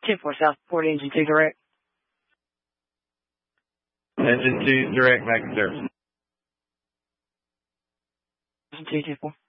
10-4 Southport, Engine 2 direct. Engine 2 direct, back to service. Engine 2, 10-4.